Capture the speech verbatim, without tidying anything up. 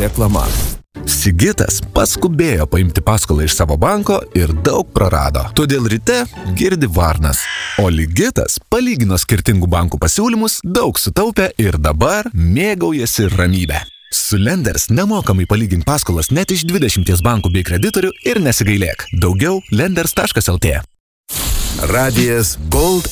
reklama. Sigitas paskubėjo paimti paskolą iš savo banko ir daug prarado. Todėl ryte girdi varnas. O Ligitas palygino skirtingų bankų pasiūlymus, daug sutaupė ir dabar mėgaujasi ramybę. Su Lenders nemokamai palygink paskolas net iš dvidešimties bankų bei kreditorių ir nesigailėk. Daugiau lenders taškas lt. Radijas Gold